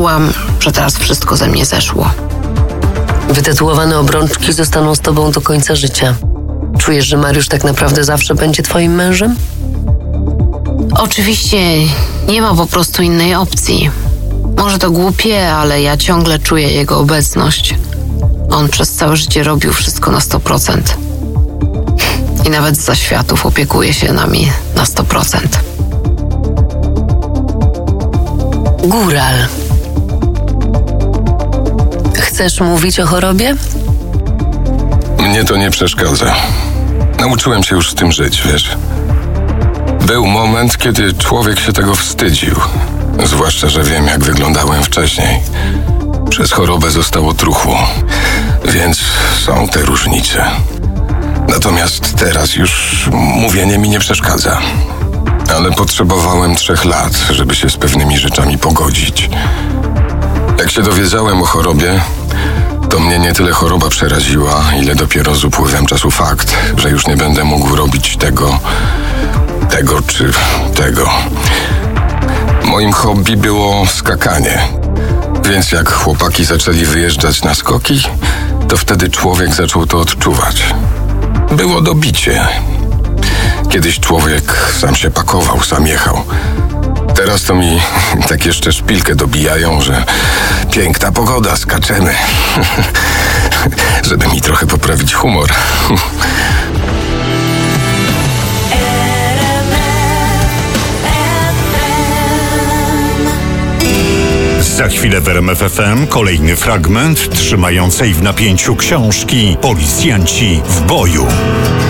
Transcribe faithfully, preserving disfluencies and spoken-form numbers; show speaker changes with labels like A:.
A: czułam, że teraz wszystko ze mnie zeszło.
B: Wytatuowane obrączki zostaną z tobą do końca życia. Czujesz, że Mariusz tak naprawdę zawsze będzie twoim mężem?
A: Oczywiście nie ma po prostu innej opcji. Może to głupie, ale ja ciągle czuję jego obecność. On przez całe życie robił wszystko na sto procent. I nawet za światów opiekuje się nami na sto procent.
B: Góral. Chcesz mówić o chorobie?
C: Mnie to nie przeszkadza. Nauczyłem się już z tym żyć, wiesz. Był moment, kiedy człowiek się tego wstydził. Zwłaszcza, że wiem, jak wyglądałem wcześniej. Przez chorobę zostało truchło, więc są te różnice. Natomiast teraz już mówienie mi nie przeszkadza. Ale potrzebowałem trzech lat, żeby się z pewnymi rzeczami pogodzić. Jak się dowiedziałem o chorobie, to mnie nie tyle choroba przeraziła, ile dopiero z upływem czasu fakt, że już nie będę mógł robić tego, tego czy tego. Moim hobby było skakanie. Więc jak chłopaki zaczęli wyjeżdżać na skoki, to wtedy człowiek zaczął to odczuwać. Było dobicie. Kiedyś człowiek sam się pakował, sam jechał. Teraz to mi tak jeszcze szpilkę dobijają, że piękna pogoda, skaczemy. Żeby mi trochę poprawić humor.
D: Za chwilę w R M F F M kolejny fragment trzymającej w napięciu książki Policjanci w boju.